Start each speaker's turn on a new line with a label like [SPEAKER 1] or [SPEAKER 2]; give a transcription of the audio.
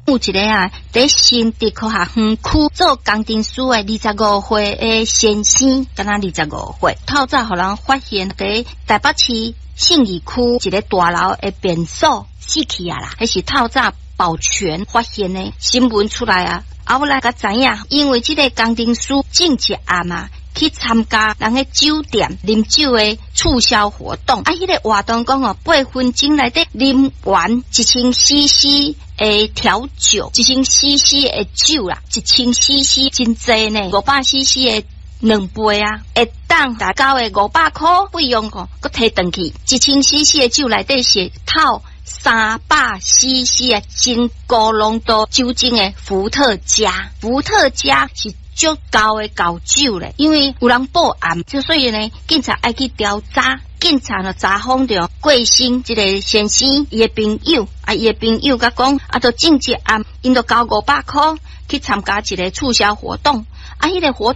[SPEAKER 1] 有一个啊，在新竹科学园区做工程师的25岁的先生，敢若25岁，透早互人发现在台北市信义区一个大楼的便所死去啊啦，迄是透早保全发现的新闻出来啊。后来才知影，因为这个工程师前一暗啊去参加人个酒店啉酒的促销活动，啊，迄个活动讲哦，8分钟内底啉完1000cc 的调酒，1000cc 的酒啦，1000cc 真济呢，500cc 的2杯啊，会当大交的500块费用哦，佮摕回去，1000cc 的酒内底是套300cc 的真高浓度酒精的伏特加，伏特加是足高的高酒咧，因为有人报案，所以呢，警察爱去调查。警察就查访着贵姓这个先生伊的朋友，伊的朋友甲讲，就正一暗，因就交500块去参加一个促销活动，迄个活动